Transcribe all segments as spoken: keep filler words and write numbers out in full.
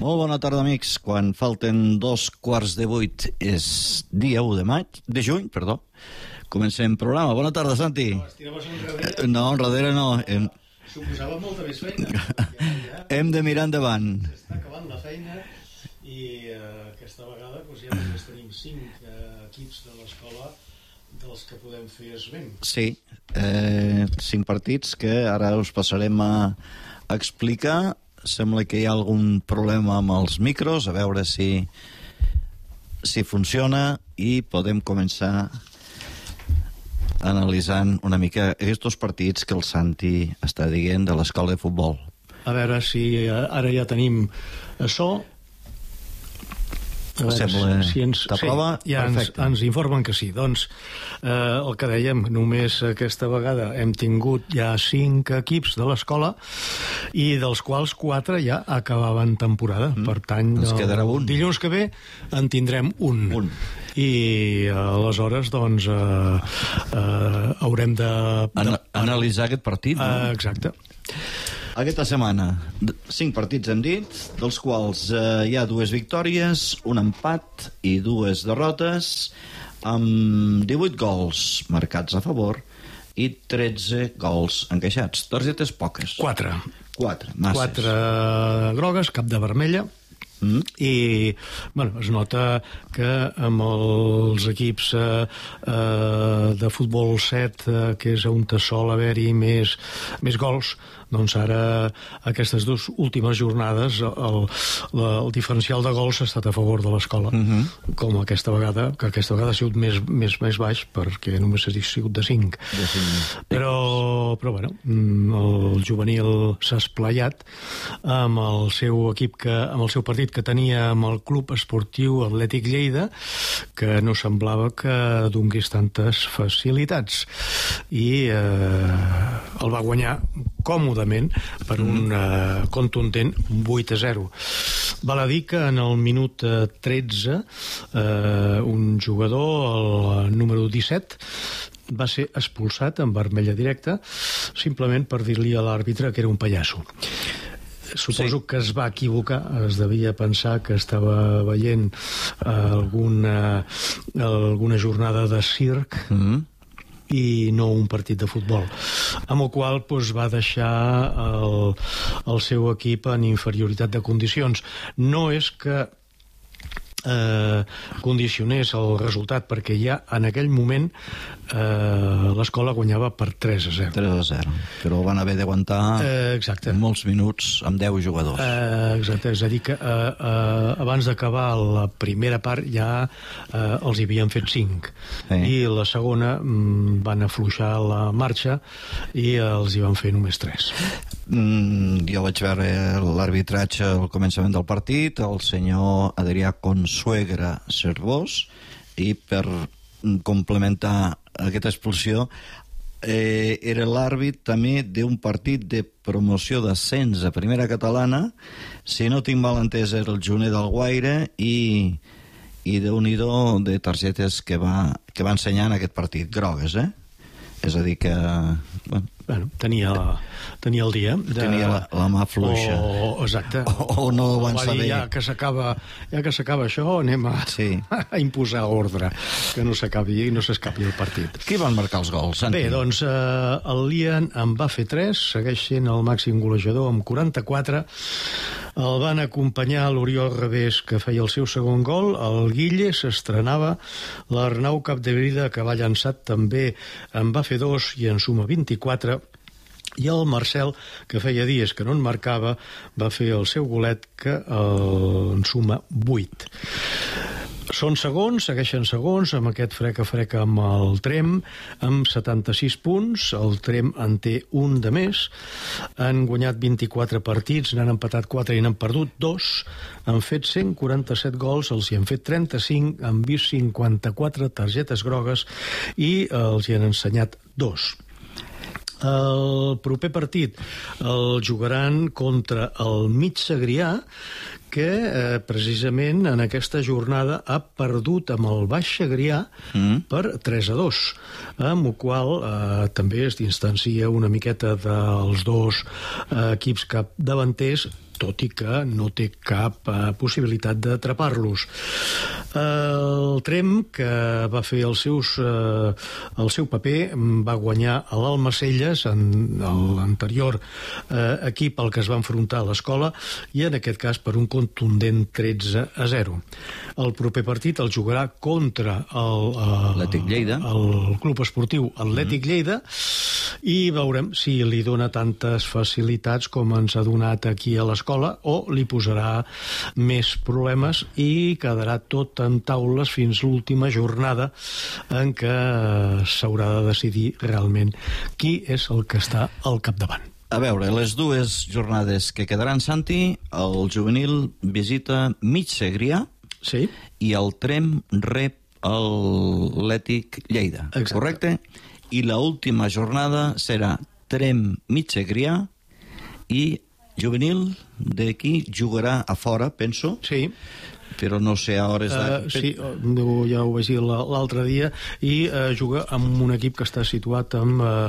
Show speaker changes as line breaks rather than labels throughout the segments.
Molt bona tarda, amics. Quan falten dos quarts de vuit és dia u de maig, de juny, perdó. Comencem programa. Bona tarda, Santi.
No, estiraves enrere.
No, enrere no. Hem...
Suposava molta més feina. Ja, ja,
Hem de mirar endavant.
s'està acabant la feina i eh, aquesta vegada doncs, ja només tenim cinc eh, equips de l'escola dels que podem fer esment.
Sí, eh, cinc partits que ara us passarem a explicar. Sembla que hi ha algun problema amb els micros, a veure si si funciona i podem començar analitzant una mica aquests partits que el Santi està dient de l'escola de futbol.
A veure si ara ja tenim això. A veure,
Sembla
si ens,
t'aprova?
Sí, ja ens, ens informen que sí. Doncs eh, el que dèiem, només aquesta vegada hem tingut ja cinc equips de l'escola i dels quals quatre ja acabaven temporada. Mm. Per tant,
ens quedarà un.
Dilluns que ve en tindrem un.
Un.
I eh, aleshores doncs eh, eh, haurem de, de...
An analitzar aquest partit, no?
Eh, exacte.
Aquesta setmana, cinc partits hem dit, dels quals eh, hi ha dues victòries, un empat i dues derrotes, amb divuit gols marcats a favor i tretze gols encaixats. Targetes poques.
Quatre.
Quatre, masses.
Quatre grogues, cap de vermella. Mm. I bueno, es nota que amb els equips eh, eh, de futbol set, eh, que és on sol haver-hi més, més gols, doncs ara aquestes dues últimes jornades el, el, el diferencial de gols ha estat a favor de l'escola, mm -hmm. com aquesta vegada, que aquesta vegada ha sigut més, més, més baix perquè només ha sigut de cinc,
de cinc.
però, però bueno, el juvenil s'ha esplayat amb el seu equip que, amb el seu partit que tenia amb el Club Esportiu Atlètic Lleida, que no semblava que donés tantes facilitats, i eh, el va guanyar còmodament per un uh, contundent vuit a zero. Val a dir que en el minut uh, tretze uh, un jugador, el número disset, va ser expulsat en vermella directa simplement per dir-li a l'àrbitre que era un pallasso. Suposo sí. que es va equivocar, es devia pensar que estava veient uh, alguna, alguna jornada de circ, mm-hmm. i no un partit de futbol, amb el qual doncs, va deixar el, el seu equip en inferioritat de condicions. No és que eh, condicionés el resultat, perquè ja en aquell moment eh, l'escola guanyava per tres a zero.
tres a zero, però van haver d'aguantar
eh,
molts minuts amb deu jugadors.
Eh, exacte, és a dir que eh, eh, abans d'acabar la primera part ja eh, els hi havien fet cinc, sí. I la segona mm, van afluixar la marxa i els hi van fer només tres.
Mm, jo vaig veure l'arbitratge al començament del partit, el senyor Adrià Consuegra Servós, i per complementar aquesta expulsió eh, era l'àrbit també d'un partit de promoció d'ascens a primera catalana, si no tinc mal entès era el Juner del Guaire, i, i déu-n'hi-do de targetes que va, que va ensenyar en aquest partit, grogues, eh? És a dir que... Bueno,
bueno, tenia, tenia el dia de...
tenia la, la mà fluixa
o, exacte,
o, o no ho van
va
saber
dir, ja que s'acaba ja que s'acaba això anem a, sí. a imposar ordre, que no s'acabi i no s'escapi el partit.
Qui van marcar els gols, Santi?
Bé, doncs eh, el Lian en va fer tres, segueix sent el màxim golejador amb quaranta-quatre. El van acompanyar l'Oriol Revés, que feia el seu segon gol, el Guille s'estrenava, l'Arnau Capdevila, que va llançat, també en va fer dos i en suma vint-i-quatre, i el Marcel, que feia dies que no en marcava, va fer el seu golet, que el, en suma vuit. Són segons, segueixen segons, amb aquest freca-freca amb el Trem, amb setanta-sis punts. El Trem en té un de més. Han guanyat vint-i-quatre partits, n'han empatat quatre i n'han perdut dos. Han fet cent quaranta-set gols, els hi han fet trenta-cinc, han vist cinquanta-quatre targetes grogues i els hi han ensenyat dos. El proper partit el jugaran contra el Mig Segrià, que eh, precisament en aquesta jornada ha perdut amb el Baix Segrià mm. per tres a dos, amb el qual eh, també es distancia una miqueta dels dos eh, equips capdavanters, tot i que no té cap eh, possibilitat d'atrapar-los. El Tremp, que va fer els seus, eh, el seu paper, va guanyar a l'Almacelles, en l'anterior eh, equip al que es va enfrontar a l'escola, i en aquest cas per un contundent tretze a zero. El proper partit el jugarà contra
l'Atlètic Lleida,
el Club Esportiu Atlètic mm-hmm. Lleida, i veurem si li dona tantes facilitats com ens ha donat aquí a l'escola, o li posarà més problemes i quedarà tot en taules fins l'última jornada en què s'haurà de decidir realment qui és el que està al capdavant.
A veure, les dues jornades que quedaran, Santi, el juvenil visita Mig Segrià,
sí,
i el Tremp rep l'Atlètic Lleida.
Exacte.
Correcte? I l'última jornada serà Tremp Mig Segrià i juvenil d'aquí jugarà a fora, penso.
Sí.
Però no sé a hores d'ara.
Uh, sí, ja ho vaig dir l'altre dia, i uh, juga amb un equip que està situat en uh,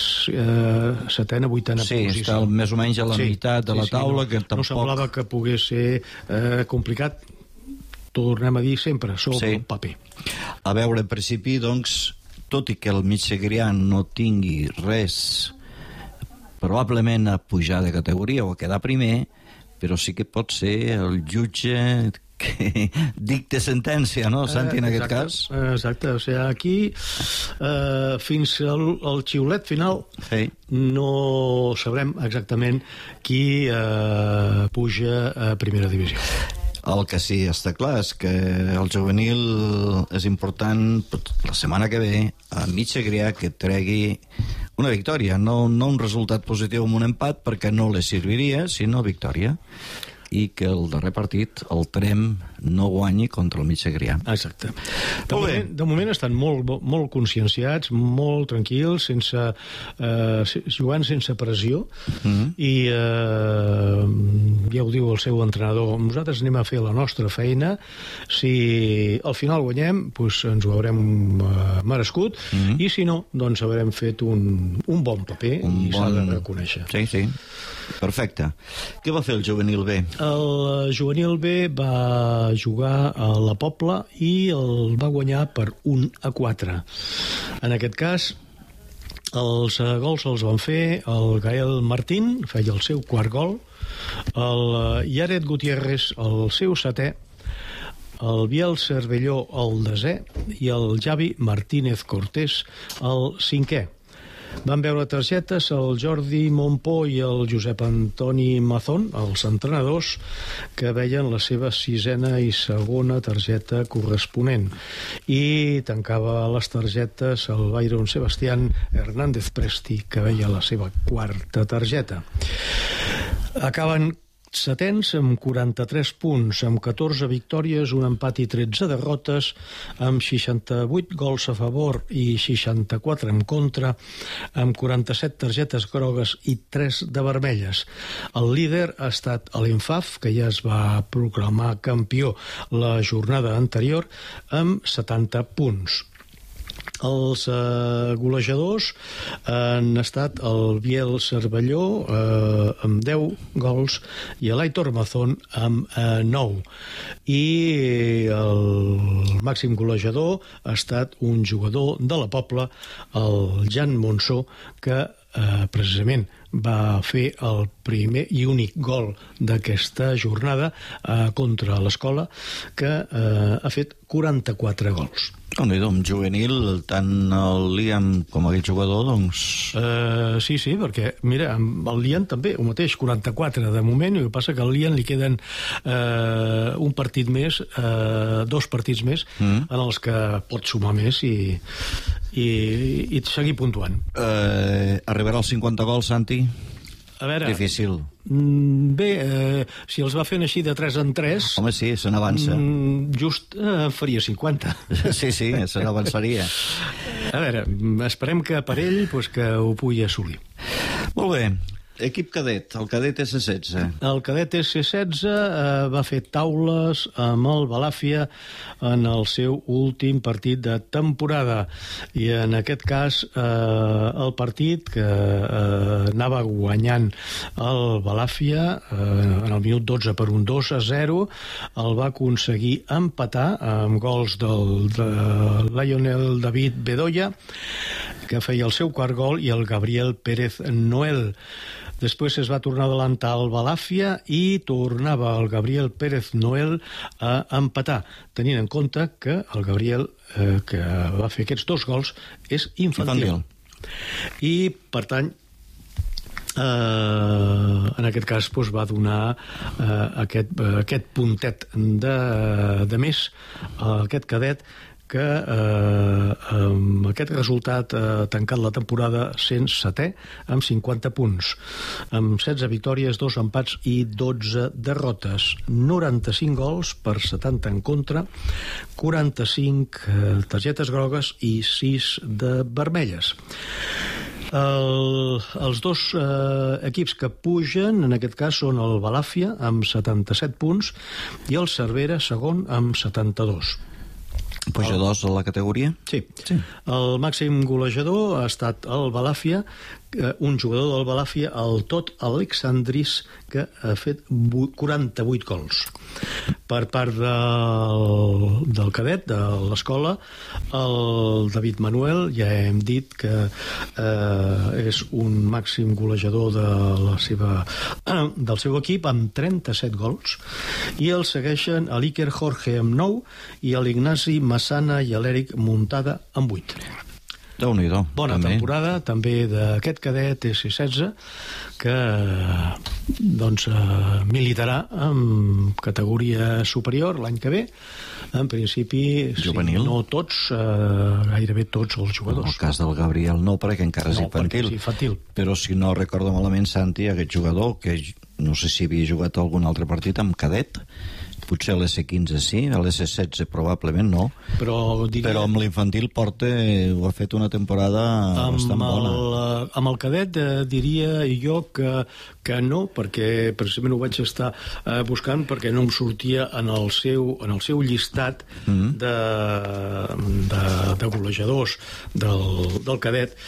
uh, setena, vuitena
sí,
posició. Sí,
està més o menys a la sí, meitat de sí, la taula, sí, no, que tampoc...
No semblava que pogués ser uh, complicat, tornem a dir sempre, sobre sí. el paper.
A veure, en principi, doncs, tot i que el Mig Segrià no tingui res probablement a pujar de categoria o a quedar primer, però sí que pot ser el jutge que dicte sentència, no, Santi, en
eh,
aquest cas?
Exacte, o sigui, aquí eh, fins al, al xiulet final
sí.
no sabrem exactament qui eh, puja a primera divisió.
El que sí està clar és que el juvenil és important la setmana que ve a Mig Segrià que tregui una victòria, no, no un resultat positiu amb un empat, perquè no li serviria, sinó victòria, i que el darrer partit el Tremp no guanyi contra el Mig Segrià.
Exacte. De moment, de moment estan molt, molt conscienciats, molt tranquils, sense, eh, jugant sense pressió, mm-hmm. i eh, ja ho diu el seu entrenador, nosaltres anem a fer la nostra feina, si al final guanyem, doncs ens ho haurem eh, merescut, mm-hmm. i si no, doncs haurem fet un, un bon paper, un i bon... s'ha de reconèixer.
Sí, sí. Perfecte. Què va fer el juvenil B?
El juvenil B va jugar a la Pobla i el va guanyar per un a quatre. En aquest cas, els gols els van fer el Gael Martín, feia el seu quart gol, el Yaret Gutiérrez, el seu setè, el Biel Cervelló, el desè, i el Javi Martínez Cortés, el cinquè. Van veure targetes el Jordi Montpó i el Josep Antoni Mazón, els entrenadors, que veien la seva sisena i segona targeta corresponent. I tancava les targetes el Byron Sebastián Hernández Presti, que veia la seva quarta targeta. Acaben setens amb quaranta-tres punts, amb catorze victòries, un empat i tretze derrotes, amb seixanta-vuit gols a favor i seixanta-quatre en contra, amb quaranta-set targetes grogues i tres de vermelles. El líder ha estat l'Infaf, que ja es va proclamar campió la jornada anterior, amb setanta punts. Els eh, golejadors han estat el Biel Cervelló eh, amb deu gols i l'Aitor Mazón amb eh, nou. I el màxim golejador ha estat un jugador de la Pobla, el Jan Monsó, que eh, precisament va fer el primer i únic gol d'aquesta jornada eh, contra l'Escola, que eh, ha fet quaranta-quatre gols.
Déu-n'hi-do, un juvenil, tant el Liam com aquell jugador, doncs...
Uh, sí, sí, perquè, mira, amb el Liam també, el mateix, quaranta-quatre de moment, i el que passa que al Liam li queden uh, un partit més, uh, dos partits més, mm. en els que pot sumar més i, i, i seguir puntuant.
Uh, arribarà als cinquanta gols, Santi?
A veure...
Difícil.
Bé, eh, si els va fent així de tres en tres...
Home, sí, se n'avança.
Just eh, faria cinquanta.
Sí, sí, se n'avançaria.
A veure, esperem que per ell pues, que ho pugui assolir.
Molt bé. Equip cadet, el cadet esse setze.
El cadet esse setze eh, va fer taules amb el Balàfia en el seu últim partit de temporada. I en aquest cas eh, el partit que eh, anava guanyant el Balàfia eh, en el minut dotze per un dos a zero, el va aconseguir empatar amb gols del, de Lionel David Bedoya, que feia el seu quart gol, i el Gabriel Pérez Noel. Després es va tornar a adelantar el Balàfia i tornava el Gabriel Pérez Noel a empatar, tenint en compte que el Gabriel, eh, que va fer aquests dos gols, és infantil. infantil. I, per tant, eh, en aquest cas doncs, va donar eh, aquest, eh, aquest puntet de, de més a aquest cadet, que eh, amb aquest resultat ha eh, tancat la temporada cent setè amb cinquanta punts, amb setze victòries, dos empats i dotze derrotes, noranta-cinc gols per setanta en contra, quaranta-cinc eh, targetes grogues i sis de vermelles. El, els dos eh, equips que pugen en aquest cas són el Balàfia amb setanta-set punts i el Cervera segon amb setanta-dos.
Pujadors a la categoria?
Sí. sí. El màxim golejador ha estat el Balàfia, un jugador del Balàfia, el Tot Alexandris, que ha fet quaranta-vuit gols. Per part del, del cadet, de l'escola, el David Manuel, ja hem dit que eh, és un màxim golejador de la seva, eh, del seu equip, amb trenta-set gols, i el segueixen l'Iker Jorge amb nou i l'Ignasi Massana i l'Eric Muntada amb vuit.
Déu-n'hi-do.
Bona també. temporada també d'aquest cadet esse setze, que doncs, eh, militarà en categoria superior l'any que ve, en principi,
juvenil.
Si no tots, eh, gairebé tots els jugadors.
En el cas del Gabriel no, perquè encara és
no,
infantil.
És infantil.
Però si no recordo malament, Santi, aquest jugador, que no sé si havia jugat algun altre partit amb cadet, potser a l'esse quinze sí, a l'esse setze probablement no,
però, diria,
però amb l'infantil porta, ho ha fet una temporada bastant bona.
El, amb el cadet eh, diria jo que, que no, perquè precisament ho vaig estar eh, buscant perquè no em sortia en el seu, en el seu llistat mm-hmm. de, de, de golejadors del, del cadet.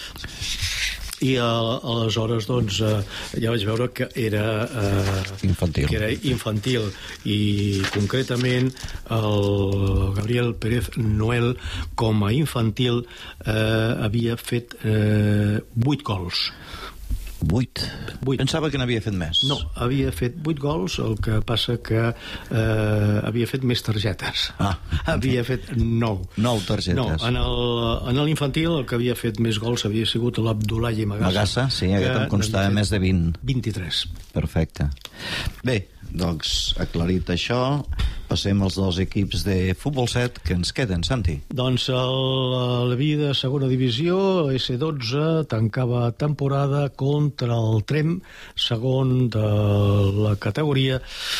I aleshores doncs ja vaig veure que era eh,
infantil.
que era infantil i concretament el Gabriel Pérez Noel com a infantil eh, havia fet eh, vuit gols.
Vuit? Pensava que n'havia fet més.
No, havia fet vuit gols, el que passa que eh, havia fet més targetes.
Ah.
Havia fet nou.
Nou targetes.
No, en el, en l'infantil el que havia fet més gols havia sigut l'Abdoulaye Magassa.
Magassa, sí, aquest em constava més de vint.
vint-i-tres.
Perfecte. Bé, doncs, aclarit això, passem als dos equips de futbol set que ens queden, Santi.
Doncs el, la vida segona divisió, esse dotze, tancava temporada contra el Trem, segon de la categoria,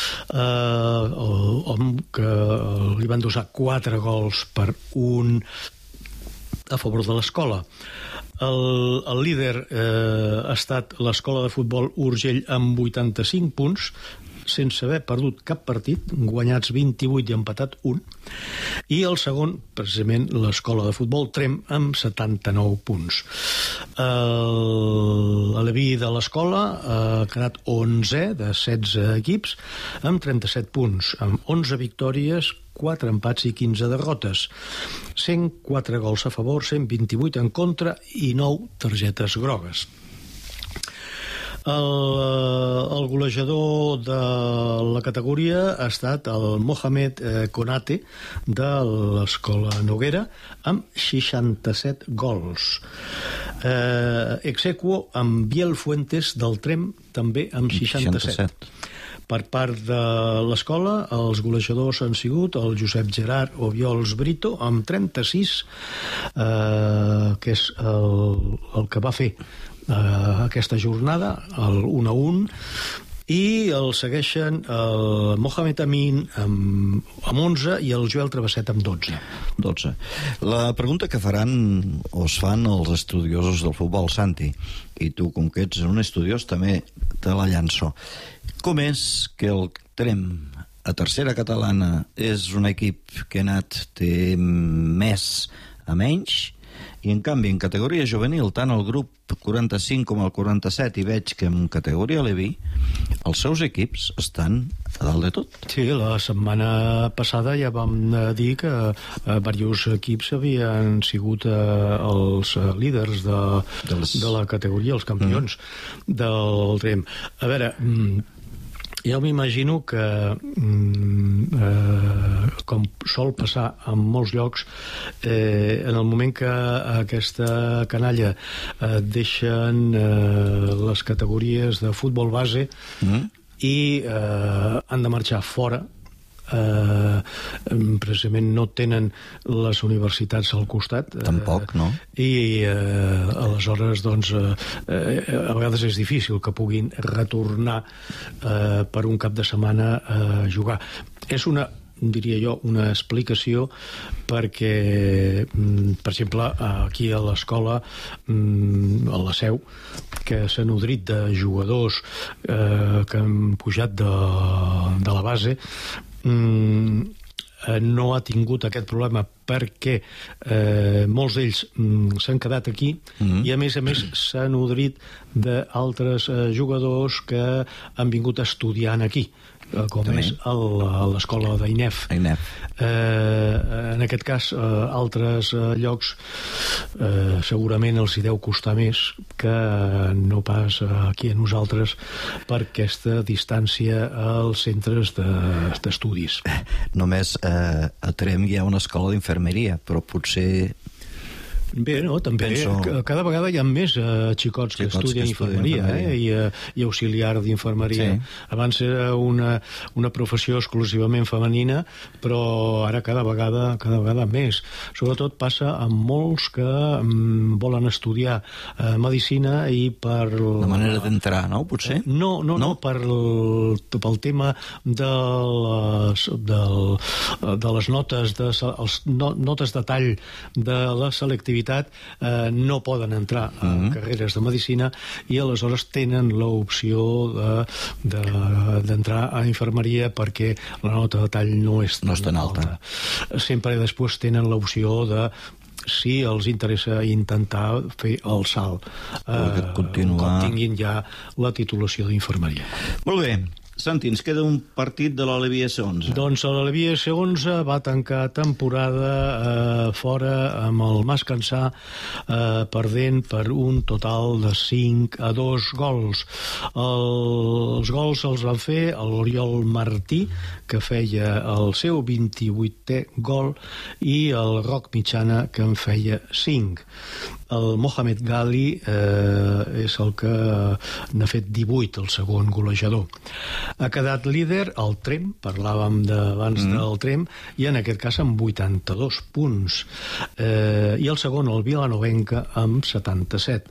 eh, que li van dosar quatre gols per un a favor de l'escola. El, el líder eh, ha estat l'escola de futbol Urgell amb vuitanta-cinc punts, sense haver perdut cap partit, guanyats vint-i-vuit i empatat un, i el segon, precisament, l'escola de futbol Trem, amb setanta-nou punts. El, l'Aleví de l'escola ha quedat onzè de setze equips, amb trenta-set punts, amb onze victòries, quatre empats i quinze derrotes, cent quatre gols a favor, cent vint-i-vuit en contra i nou targetes grogues. El, el golejador de la categoria ha estat el Mohamed eh, Konate de l'escola Noguera amb seixanta-set gols. Eh, Exequo amb Biel Fuentes del Trem també amb seixanta-set. seixanta-set. Per part de l'escola, els golejadors han sigut el Josep Gerard Obiols Brito amb trenta-sis, eh, que és el, el que va fer Uh, aquesta jornada, el un a un, i el segueixen el Mohamed Amin amb, amb onze i el Joel Travesset amb dotze.
dotze. La pregunta que faran o es fan els estudiosos del futbol, Santi, i tu, com que ets un estudiós, també te la llanço. Com és que el Trem a tercera catalana és un equip que ha anat té més a menys, i en canvi en categoria juvenil, tant el grup quaranta-cinc com el quaranta-set, i veig que en categoria Levi els seus equips estan a dalt de tot?
Sí, la setmana passada ja vam dir que eh, diversos equips havien sigut eh, els eh, líders de, Dels... de la categoria, els campions mm. del Trem. A veure, jo m'imagino que mm, eh, com sol passar en molts llocs, eh, en el moment que aquesta canalla eh, deixen eh, les categories de futbol base mm. i eh, han de marxar fora, Uh, precisament no tenen les universitats al costat,
tampoc, no?
Uh, i uh, aleshores doncs uh, uh, a vegades és difícil que puguin retornar uh, per un cap de setmana a uh, jugar. És una, diria jo, una explicació perquè, per exemple, aquí a l'escola, a la Seu, que s'ha nodrit de jugadors eh, que han pujat de, de la base, no ha tingut aquest problema perquè eh, molts d'ells s'han quedat aquí mm-hmm. i a més a més s'ha nodrit d'altres eh, jugadors que han vingut estudiant aquí, com També. és el, l'escola d'Ainef.
Ainef.
Eh, en aquest cas, eh, altres eh, llocs eh, segurament els hi deu costar més que no pas aquí a nosaltres per aquesta distància als centres de, d'estudis.
Només eh, a Trem hi ha una escola d'infermeria, però potser...
Bé, no, també. Penso... Cada vegada hi ha més uh, xicots, xicots que estudien que infermeria, infermeria. Eh? I, uh, i auxiliar d'infermeria. Sí. Abans era una, una professió exclusivament femenina, però ara cada vegada cada vegada més. Sobretot passa amb molts que um, volen estudiar uh, medicina i per...
La manera d'entrar, no? Potser?
No, no, no, no per el, pel tema de les, del, de les notes, de, els, no, notes de tall de la selectivitat. Eh, no poden entrar a mm-hmm. carreres de medicina i aleshores tenen l'opció de, de, d'entrar a infermeria perquè la nota de tall no és tan,
no és tan alta.
alta. Sempre després tenen l'opció de si els interessa intentar fer el salt eh,
continuar...
quan tinguin ja la titulació d'infermeria.
Molt bé. Santi, ens queda un partit de l'Alevi S onze.
Doncs l'Alevi S onze va tancar temporada eh, fora amb el Mas Cansà eh, perdent per un total de cinc a dos gols. El, els gols els van fer l'Oriol Martí, que feia el seu vint-i-vuitè gol, i el Roc Mitjana, que en feia cinc. El Mohamed Gali eh, és el que n'ha fet divuit, el segon golejador. Ha quedat líder el Trem, parlàvem d'abans mm. del Trem, i en aquest cas amb vuitanta-dos punts. Eh, I el segon, el Vilanovenca, amb setanta-set.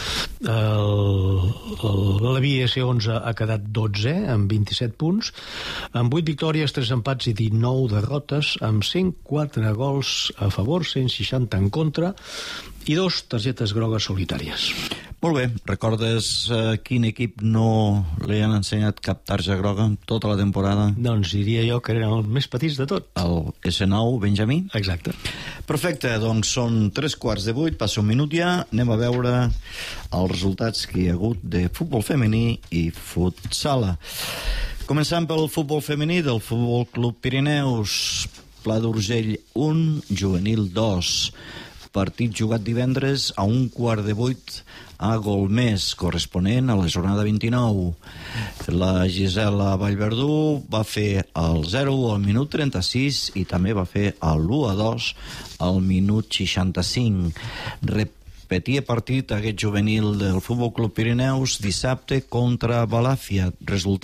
L'Alevi S onze ha quedat dotzè, amb vint-i-set punts, amb vuit victòries, tres empats i dinou derrotes, amb cent quatre gols a favor, cent seixanta en contra, i dos targetes grogues solitàries.
Molt bé. Recordes uh, quin equip no li han ensenyat cap targeta groga tota la temporada?
Doncs diria jo que eren els més petits de tot.
El S nou Benjamí?
Exacte.
Perfecte, doncs són tres quarts de vuit, passa un minut ja, anem a veure els resultats que hi ha hagut de futbol femení i futsala. Començant pel futbol femení del Futbol Club Pirineus. Pla d'Urgell un, Juvenil dos. Partit jugat divendres a un quart de vuit a Golmés, corresponent a la jornada vint-i-nou. La Gisela Vallverdú va fer el zero al minut trenta-sis i també va fer l'u a dos al minut seixanta-cinc. Repetia partit aquest juvenil del Futbol Club Pirineus dissabte contra Balàfia. Resultat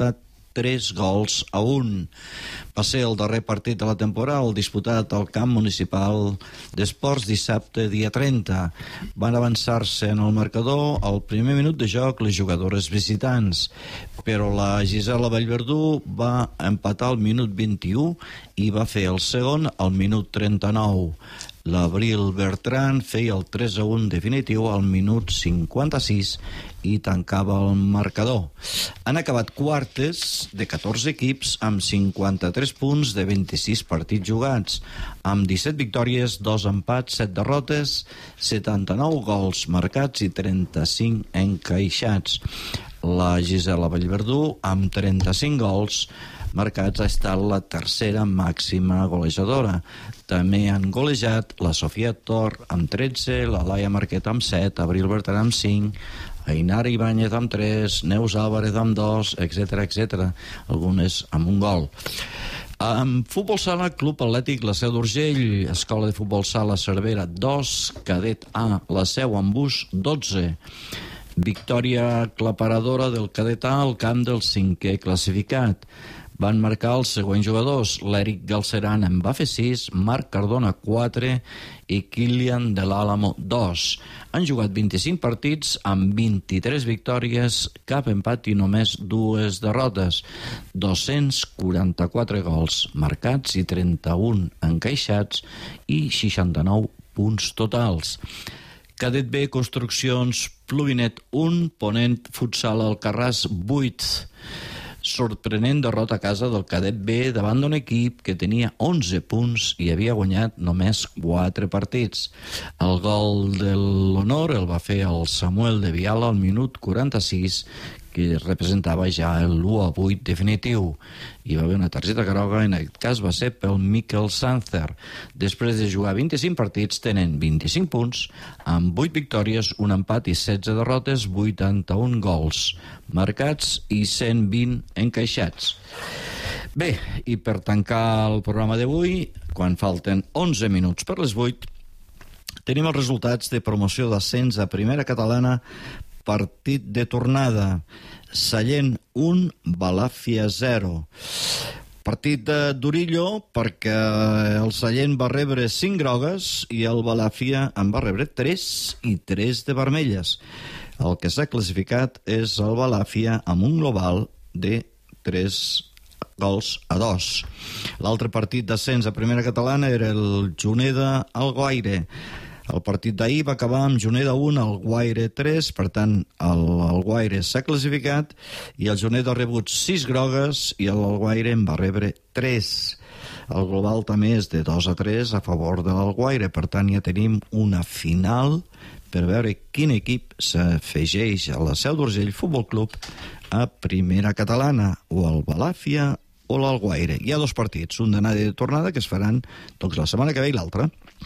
tres gols a un. Va ser el darrer partit de la temporada, el disputat al camp municipal d'esports dissabte, dia trenta. Van avançar-se en el marcador al primer minut de joc les jugadores visitants, però la Gisela Vallverdú va empatar al minut vint-i-u i va fer el segon al minut trenta-nou. L'Abril Bertran feia el tres a un definitiu al minut cinquanta-sis i tancava el marcador. Han acabat quartes de catorze equips amb cinquanta-tres punts de vint-i-sis partits jugats, amb disset victòries, dos empats, set derrotes, setanta-nou gols marcats i trenta-cinc encaixats. La Gisela Vallverdú, amb trenta-cinc gols marcats, ha estat la tercera màxima golejadora. També han golejat la Sofia Tor amb tretze, la Laia Marquet amb set, Abril Bertran amb cinc, Ainara Ibáñez amb tres, Neus Álvarez amb dos, etcètera, etcètera, algunes amb un gol. En futbol sala, Club Atlètic La Seu d'Urgell, Escola de Futbol Sala Cervera dos, Cadet A, La Seu amb Bus dotze. Victòria aclaparadora del Cadet A al camp del cinquè classificat. Van marcar els següents jugadors: l'Eric Galceran en va fer sis, Marc Cardona quatre i Kilian de l'Àlamo dos. Han jugat vint-i-cinc partits amb vint-i-tres victòries, cap empat i només dues derrotes. dos-cents quaranta-quatre gols marcats i trenta-un encaixats i seixanta-nou punts totals. Cadet B, Construccions Pluvinet un, Ponent Futsal Alcarràs vuit. Sorprenent derrota a casa del Cadet B davant d'un equip que tenia onze punts i havia guanyat només quatre partits. El gol de l'honor el va fer el Samuel de Viala al minut quaranta-sis, que representava ja l'u a vuit definitiu. Hi va haver una targeta groga, en aquest cas va ser pel Miquel Sanzer. Després de jugar vint-i-cinc partits, tenen vint-i-cinc punts, amb vuit victòries, un empat i setze derrotes, vuitanta-un gols marcats i cent vint encaixats. Bé, i per tancar el programa d'avui, quan falten onze minuts per les vuit, tenim els resultats de promoció d'ascens a Primera Catalana. Partit de tornada: Sallent un, Balàfia zero. Partit de d'Orillo, perquè el Sallent va rebre cinc grogues i el Balàfia en va rebre tres i tres de vermelles. El que s'ha classificat és el Balàfia amb un global de tres gols a dos. L'altre partit d'ascens a Primera Catalana era el Juneda-Alguaire. El partit d'ahir va acabar amb Juneda un, Alguaire tres, per tant, el Alguaire s'ha classificat i el Juneda ha rebut sis grogues i l'Alguaire en va rebre tres. El global també és de dos a tres a favor de l'Alguaire, per tant ja tenim una final per veure quin equip s'afegeix a la Seu d'Urgell Futbol Club a Primera Catalana, o el Balàfia o l'Alguaire. Hi ha dos partits, un d'anada i de tornada, que es faran doncs la setmana que ve i l'altra.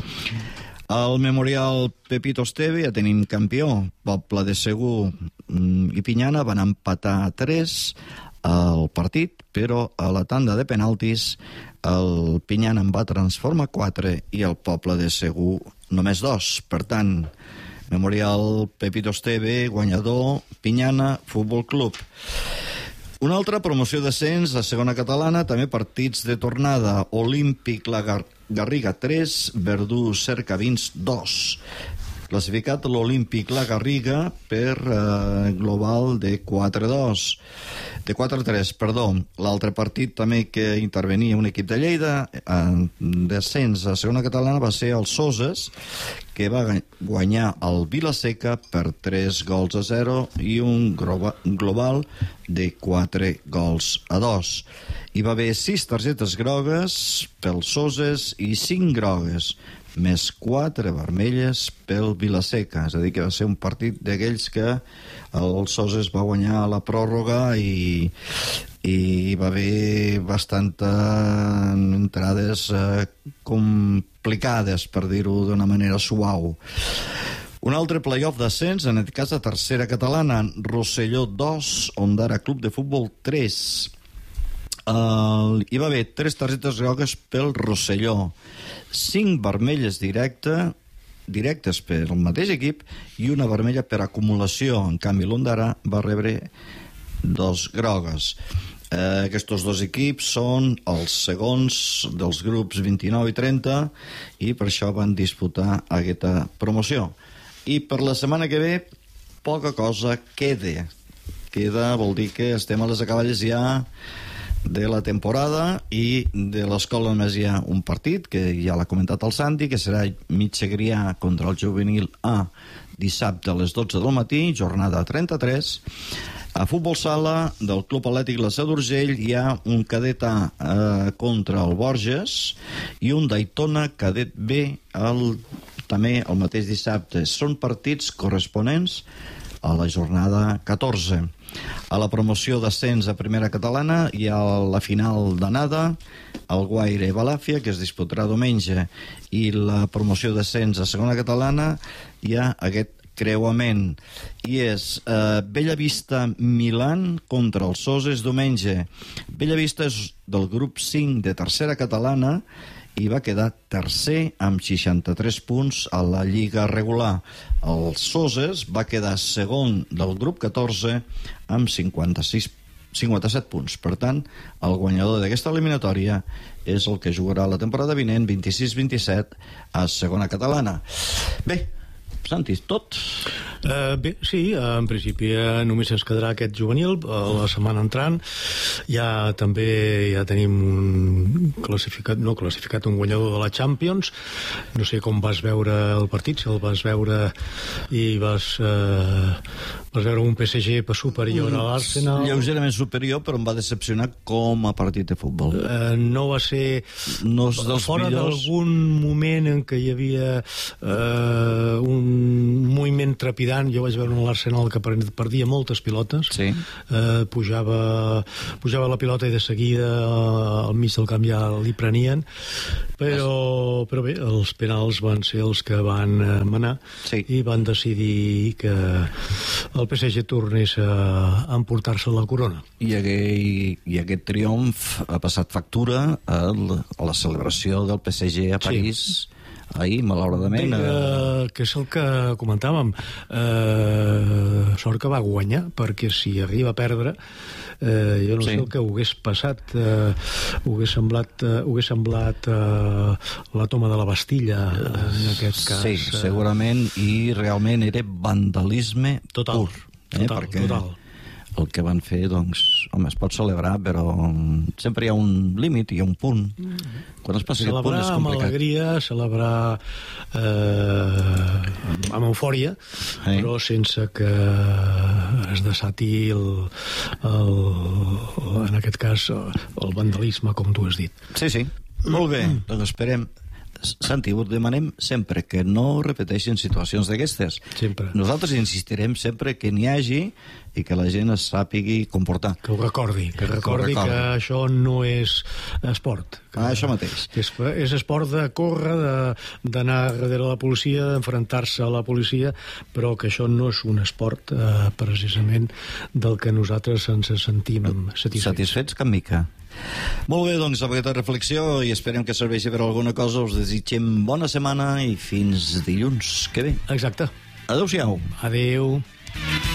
El Memorial Pepito Esteve, ja tenim campió. Poble de Segur i Pinyana van empatar a tres el partit, però a la tanda de penaltis el Pinyana en va transformar quatre i el Poble de Segur només dos. Per tant, Memorial Pepito Esteve, guanyador, Pinyana Futbol Club. Una altra promoció d'ascens a Segona Catalana, també partits de tornada: Olímpic La Gar Garriga tres, Verdú Cercavins dos. Classificat l'Olímpic La Garriga per eh, global de quatre a dos. De quatre a tres, perdó. L'altre partit també que intervenia un equip de Lleida en descens a Segona Catalana va ser el Soses, que va guanyar el Vilaseca per tres gols a zero i un global de quatre gols a dos. Hi va haver sis targetes grogues pel Soses i cinc grogues, més quatre vermelles pel Vilaseca. És a dir, que va ser un partit d'aquells que el Soses va guanyar a la pròrroga i, i va haver bastantes entrades eh, complicades, per dir-ho d'una manera suau. Un altre playoff d'ascens, en aquest cas a Tercera Catalana: Rosselló dos, Ondara Club de Futbol tres. Uh, hi va haver tres targetes grogues pel Rosselló, cinc vermelles directe, directes per el mateix equip i una vermella per acumulació. En canvi, l'Ondara va rebre dos grogues. Eh, aquests dos equips són els segons dels grups vint-i-nou i trenta i per això van disputar aquesta promoció. I per la setmana que ve poca cosa queda. Queda vol dir que estem a les acaballes ja de la temporada i de l'escola només hi ha un partit que ja l'ha comentat el Santi, que serà mig Segrià contra el Juvenil A dissabte a les dotze del matí, jornada trenta-tres. A futbol sala del Club Atlètic La Seu d'Urgell hi ha un cadet A eh, contra el Borges i un Daytona cadet B el, també el mateix dissabte. Són partits corresponents a la jornada catorze. A la promoció d'ascens a primera catalana hi ha la final d'anada, el Guaire Balàfia, que es disputarà diumenge, i la promoció d'ascens a segona catalana hi ha aquest creuament, i és eh, Bellavista Milan contra els Soses diumenge. Bellavista és del grup cinc de tercera catalana i va quedar tercer amb seixanta-tres punts a la lliga regular. El Soses va quedar segon del grup catorze amb cinquanta-sis, cinquanta-set punts. Per tant, el guanyador d'aquesta eliminatòria és el que jugarà la temporada vinent vint-i-sis vint-i-set a segona catalana. Bé, Santi, tot?
Uh, bé, sí, en principi uh, només ens quedarà aquest juvenil uh, la setmana entrant. Ja també ja tenim un classificat, no classificat, un guanyador de la Champions. No sé com vas veure el partit, si el vas veure i vas, uh, vas veure un P S G superior a l'Arsenal.
Lleugerament superior, però em va decepcionar com a partit de futbol.
Uh, no va ser
no és dels
fora
millors...
d'algun moment en què hi havia uh, un moviment trepidant. Jo vaig veure l'Arsenal que perdia moltes pilotes,
sí.
eh, pujava, pujava la pilota i de seguida al mig del camp ja li prenien, però, però bé, els penals van ser els que van manar, sí. I van decidir que el P S G tornés a emportar-se la corona.
I aquell, i aquest triomf ha passat factura a la celebració del P S G a París, sí. Ahir, malauradament...
Bé, eh, que és el que comentàvem. Eh, sort que va guanyar, perquè si arriba a perdre, eh, jo no sí. sé el que ho hagués passat. Eh, ho hagués semblat, eh, ho hagués semblat eh, la toma de la Bastilla, en aquest cas.
Sí, segurament, i realment era vandalisme
total,
pur.
Eh, total,
perquè
total.
El que van fer, doncs, home, es pot celebrar, però sempre hi ha un límit, hi ha un punt. Quan es passa
celebrar
aquest punt és complicat.
Amb alegria, celebrar eh, amb eufòria, sí. Però sense que es desati el, el, en aquest cas el vandalisme, com tu has dit.
Sí, sí. Molt bé, doncs esperem. Santi, us demanem sempre que no repeteixin situacions d'aquestes.
Sempre.
Nosaltres insistirem sempre que n'hi hagi i que la gent es sàpigui comportar.
Que ho recordi, que recordi que, que això no és esport. Que,
ah, això mateix.
És, és esport de córrer, d'anar darrere la policia, d'enfrontar-se a la policia, però que això no és un esport eh, precisament del que nosaltres ens sentim satisfets.
Satisfets cap mica. Molt bé, doncs, amb aquesta reflexió, i esperem que serveixi per alguna cosa, us desitgem bona setmana i fins dilluns que ve.
Exacte.
Adéu-siau.
Adéu.